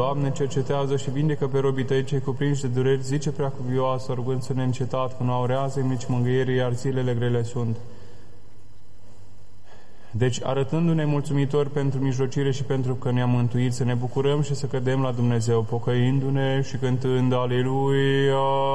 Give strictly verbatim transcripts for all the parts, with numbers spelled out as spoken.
Doamne, cercetează și vindecă pe robii Tăi cei cuprinși de dureri, zice Preacuvioasă, rugând să ne încetat, că nu aurează nici mângâierii, iar zilele grele sunt. Deci, arătându-ne mulțumitori pentru mijlocire și pentru că ne-am mântuit, să ne bucurăm și să cădem la Dumnezeu, pocăindu-ne și cântând Aleluia!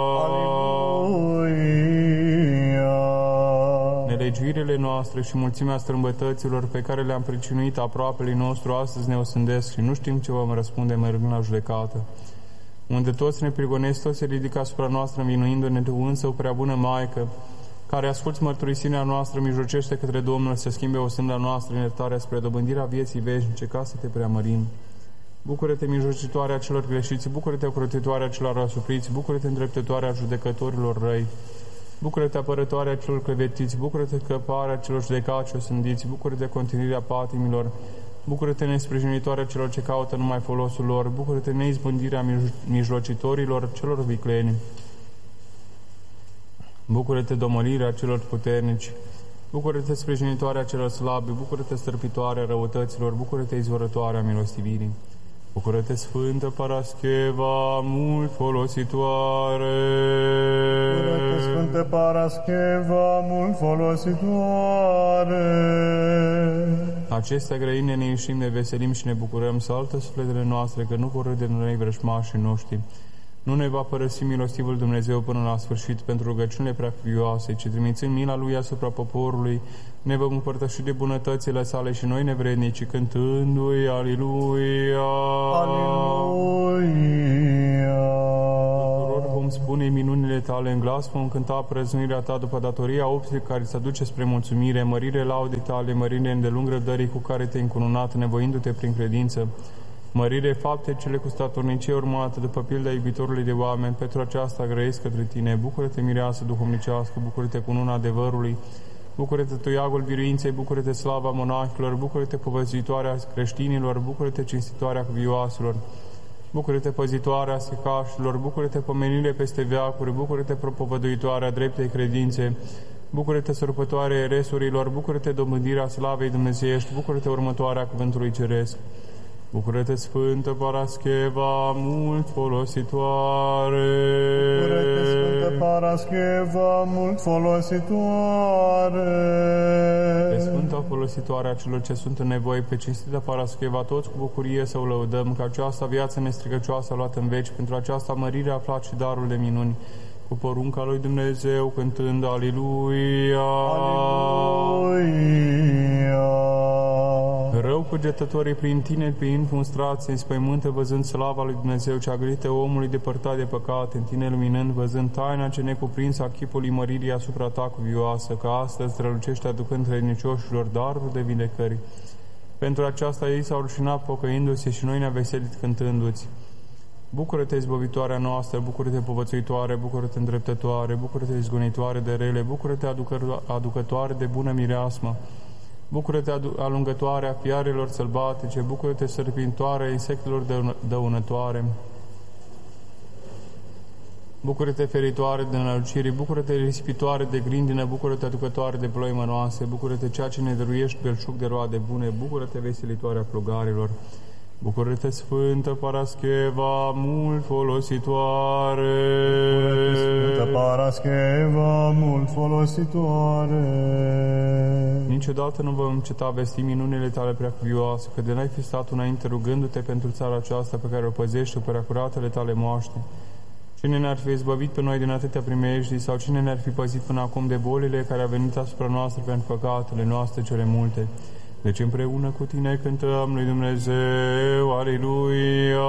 Aleluia! Nelegiuirile noastre și mulțimea strâmbătăților pe care le-am pricinuit aproapelui nostru astăzi ne osândesc și nu știm ce vom răspunde mergând la judecată. Unde toți ne prigonesc, toți se ridică asupra noastră învinuindu-ne, Tu însă, o prea bună Maică, care asculți mărturisirea noastră, mijlocește către Domnul să schimbe o sânda noastră în iertarea spre dobândirea vieții veșnice, ca să Te preamărim. Bucură-te, mijlocitoarea celor greșiți, bucură-te, ocrotitoarea celor asupriți, bucură-te, îndreptătoarea judecătorilor răi, bucură-te, apărătoarea celor clevetiți, bucură-te, căparea celor judecați și osândiți, bucură-te, continuirea patimilor, bucură-te, nesprijinitoarea celor ce caută numai folosul lor, bucură-te, neizbândirea mijlocitorilor celor vicleni, bucură-te, domolirea celor puternici, bucură-te, sprijinitoarea celor slabi, bucură-te, stârpitoarea răutăților, bucură-te, izvorătoarea milostivirii. Bucură-te, Sfântă Parascheva, mult folositoare! Bucură-te, Sfântă Parascheva, mult folositoare! Acestea grăine ne ieșim, ne veselim și ne bucurăm, saltă sufletele noastre, că nu vor râde noi vrăjmașii noștri. Nu ne va părăsi milostivul Dumnezeu până la sfârșit pentru rugăciunile preacuvioase, ci trimițând mila Lui asupra poporului, ne vom împărtăși de bunătățile Sale și noi nevrednici, cântându-i Aleluia! Aleluia! Tuturor vom spune minunile Tale în glas, vom cânta prăznuirea Ta după datoria opției care se aduce spre mulțumire, mărire laudei Tale, mărire îndelung răbdării cu care Te-ai încununat, nevoindu-Te prin credință, mărire fapte cele cu statornicie urmate după pilda iubitorului de oameni, pentru aceasta grăiesc către Tine. Bucură-te, mireasă duhovnicească, bucură-te cu nuna adevărului, bucură-te, tuiagul biruinței, bucură-te, slava monahilor, bucură-te, povățuitoarea creștinilor, bucură-te, cinstitoarea cuvioaselor, bucură-te, păzitoarea sicașilor, bucură-te, pomenire peste veacuri, bucură-te, propovăduitoarea dreptei credințe, bucură-te, sărpătoarea eresurilor, bucură-te, dobândirea slavei dumnezeiești, bucură-te, următoarea cuvântului ceresc. Bucură-te, Sfântă Parascheva, mult folositoare! Bucură-te, Sfântă Parascheva, mult folositoare! Pe Sfânta folositoare a celor ce sunt în nevoie, pe cinstită Parascheva, toți cu bucurie să o lăudăm, că aceasta viață nestricăcioasă a luat în veci, pentru aceasta mărire a aflat și darul de minuni, cu porunca lui Dumnezeu, cântând Aleluia! Aleluia! Rău cugetătorii prin Tine, prin frustrație, înspăimântă, văzând slava lui Dumnezeu, cea gărită omului depărtat de păcate, în Tine luminând, văzând taina ce necuprinsă a chipului măririi asupra Ta cuvioasă, că astăzi strălucește aducând credincioșilor darul de vindecări. Pentru aceasta ei s-au rușinat pocăindu-se și noi ne-a veselit cântându-ți. Bucură-te, izbăvitoarea noastră, bucură-te, povățuitoare, bucură-te, îndreptătoare, bucură-te, izgonitoare de rele, bucură-te, aducă, aducătoare de bună mireasmă, bucură-te, alungătoare a fiarelor sălbatice, bucură-te, sărpintoare a insectelor dăunătoare, bucură-te, feritoare de înălcire, bucură-te, risipitoare de grindină, bucură-te, aducătoare de ploi mănoase, bucură-te, ceea ce ne dăruiești belșug de roade bune, bucură-te, veselitoare a plugarilor. Bucură-te, Sfântă Parascheva, mult folositoare! Bucură-te, Sfântă Parascheva, mult folositoare! Niciodată nu vom înceta vesti minunile Tale preacuvioase, că de n-ai fi stat înainte rugându-Te pentru țara aceasta pe care o păzești, pe preacuratele Tale moaște. Cine ne-ar fi izbăvit pe noi din atâtea primejdii, sau cine ne-ar fi păzit până acum de bolile care au venit asupra noastră pentru păcatele noastre cele multe? Deci împreună cu Tine cântăm lui Dumnezeu, Aleluia!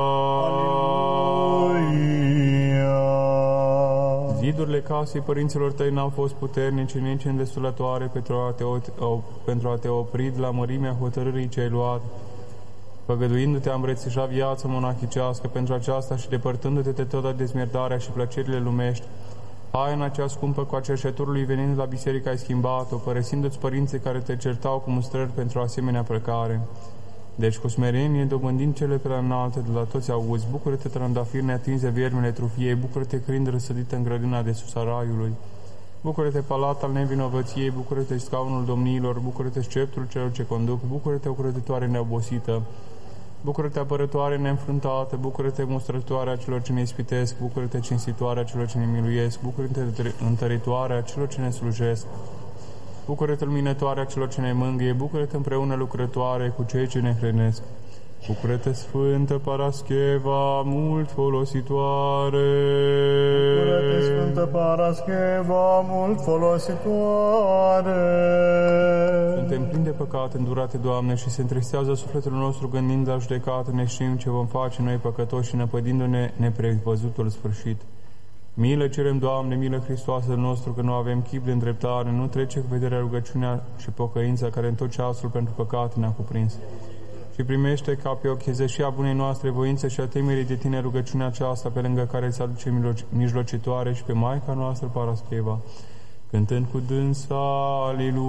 Aleluia! Zidurile casei părinților Tăi n-au fost puternice, nici îndestulătoare pentru a te, o, pentru a te opri de la mărimea hotărârii ce ai luat. Făgăduindu-te a îmbrățișa viața monahicească pentru aceasta și depărtându-te de toată dezmierdarea și plăcerile lumești, haina cea scumpă cu a cerșetorului venind la biserică ai schimbat-o, părăsindu-ți părinții care te certau cu mustrări pentru asemenea plecare. Deci cu smerenie, dobândind cele prea înalte de la toți auzi, bucură-te, trandafir neatinse viermele trufiei, bucură-te, crind răsădită în grădina de sus a raiului, bucură-te, palat al nevinovăției, bucură-te, scaunul domniilor, bucură-te, sceptrul celor ce conduc, bucură-te, ocrotitoare neobosită, Bucură-te, apărătoare neînfruntată, bucură-te, mustrătoare a celor ce ne ispitesc, bucură-te, cinstitoare a celor ce ne miluiesc, bucură-te, întăritoare a celor ce ne slujesc, bucură-te, luminătoare a celor ce ne mângâie, bucură-te, împreună lucrătoare cu cei ce ne hrănesc. Bucură-te, Sfântă Parascheva, mult folositoare! Bucură-te, Sfântă Parascheva, mult folositoare! Suntem plini de păcate, îndurate, Doamne, și se întristează sufletul nostru gândind la judecată, ne știm ce vom face noi păcătoși și năpădindu-ne neprevăzutul sfârșit. Milă cerem, Doamne, milă Hristoasă nostru, că nu avem chip de îndreptare, nu trece cu vederea rugăciunea și pocăința care în tot ceasul pentru păcate ne-a cuprins. Și primește ca pe o chezășia bunei noastre voință și a temerii de Tine rugăciunea aceasta, pe lângă care îți aduce mijlocitoare, și pe Maica noastră Parascheva, cântând cu dânsa, Aliluia!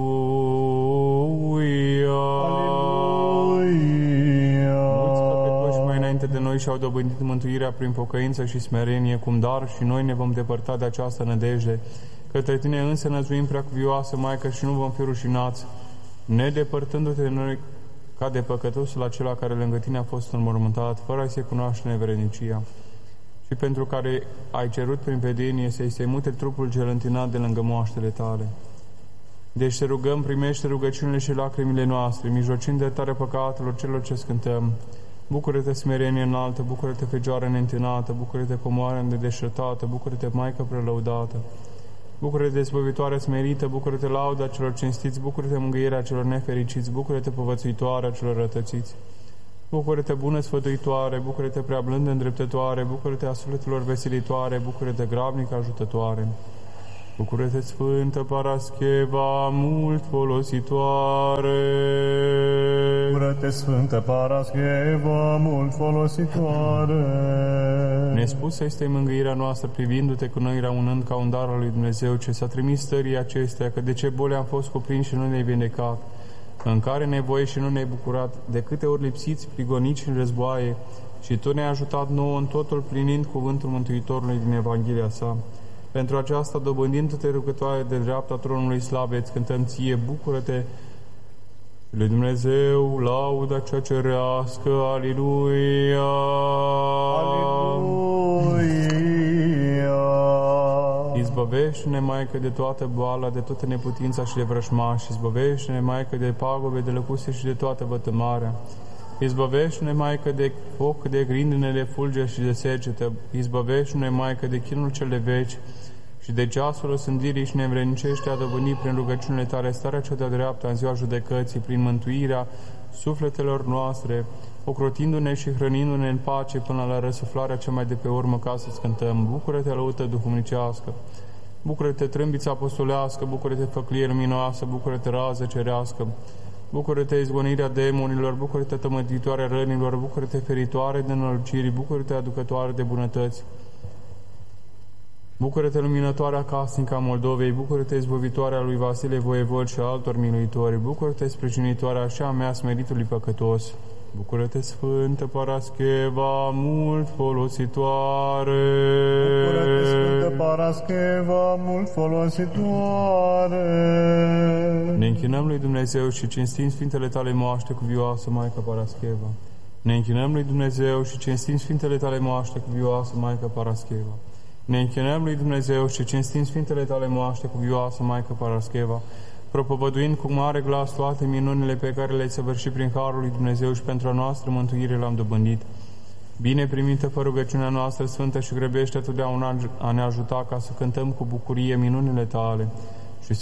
Aliluia! Mulți păcătoși mai înainte de noi și-au dobândit mântuirea prin pocăință și smerenie, cum dar și noi ne vom depărta de această nădejde. Către Tine însă năzuim, preacuvioasă Maică, și nu vom fi rușinați, nedepărtându-te de noi ca de păcătosul acela care lângă Tine a fost înmormântat, fără a-i se cunoaște neverenicia, și pentru care ai cerut prin vedenie să-i se mute trupul cel întinat de lângă moaștele Tale. Deci te rugăm, primește rugăciunile și lacrimile noastre, mijlocind de tare păcatelor celor ce scântăm. Bucură-te, smerenie înaltă, bucură-te, Fecioară neîntinată, bucură-te, comoară nedeșertată, bucură-te, Maică prelăudată. Bucură-te, dezbăvitoare smerită, bucură-te, lauda celor cinstiți, bucură-te, mângâierea celor nefericiți, bucură-te, povățuitoarea celor rătățiți. Bucură-te, bună sfătuitoare, bucură-te, prea blândă îndreptătoare, bucură-te, a sufletelor veselitoare, bucură-te, grabnică ajutătoare. Bucură-te, Sfântă Parascheva, mult folositoare. Bucură-te, Sfântă Parascheva, mult folositoare. Nespusă este mângâirea noastră, privindu-te cu noi rămânând ca un dar al lui Dumnezeu, ce s-a trimis stării acestea, că de ce boli am fost cuprinși și nu ne-ai vindecat, în care nevoie și nu ne-ai bucurat, de câte ori lipsiți, prigoniți în războaie, și Tu ne-ai ajutat nouă în totul, plinind cuvântul Mântuitorului din Evanghelia sa. Pentru aceasta, dobândindu-te rugătoare de dreapta tronului slavei, îți cântăm Ție, bucură-te, lui Dumnezeu, lauda cea cerească, Aliluia! Aliluia! Izbăvește-ne, Maică, de toată boala, de toată neputința și de vrășmași, izbăvește-ne, Maică, de pagube, de lăcuse și de toată vătămarea. Izbăvește-ne, Maică, de foc, de grindine, de fulger și de secetă. Izbăvește-ne, Maică, de chinul cel de veci și de ceasul osândirii, și ne învrednicește a dobândi prin rugăciunile Tale starea cea de-a dreapta în ziua judecății, prin mântuirea sufletelor noastre, ocrotindu-ne și hrănindu-ne în pace până la răsuflarea cea mai de pe urmă, ca să-ți cântăm. Bucură-te, lăută duhovnicească! Bucură-te, trâmbiță apostolească! Bucură-te, făclie luminoasă! Bucură-te, rază cerească! Bucură-te, izgonirea demonilor! Bucură-te, tămăditoare rănilor! Bucură-te, feritoare de înălcirii! Bucură-te, aducătoare de bunătăți! Bucură-te, luminătoarea casnică a Moldovei! Bucură-te, izbăvitoarea lui Vasile Voievod și a altor miluitori! Bucură-te, sprijinitoarea așa a mea smeritului păcătos! Bucură-te, Sfântă Parascheva, mult folositoare! Bucură-te, Sfântă Parascheva, mult folositoare! Ne închinăm lui Dumnezeu și cinstim Sfintele Tale moaște cuvioasă, Maica Parascheva. Ne închinăm lui Dumnezeu și cinstim Sfintele Tale moaște cuvioasă, Maica Parascheva. Ne închinăm lui Dumnezeu și cinstim Sfintele Tale moaște cuvioasă, Maica Parascheva, propovăduind cu mare glas toate minunile pe care le-ai săvârșit prin harul lui Dumnezeu și pentru a noastră mântuire l-am dobândit. Bine primită fă rugăciunea noastră sfântă și grăbește totdeauna a ne ajuta ca să cântăm cu bucurie minunile Tale.